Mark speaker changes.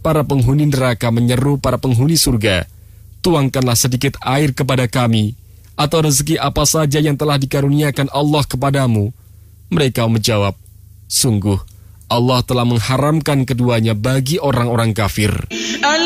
Speaker 1: Para penghuni neraka menyeru para penghuni surga, "Tuangkanlah sedikit air kepada kami, atau rezeki apa saja yang telah dikaruniakan Allah kepadamu." Mereka menjawab, "Sungguh, Allah telah mengharamkan keduanya bagi orang-orang kafir."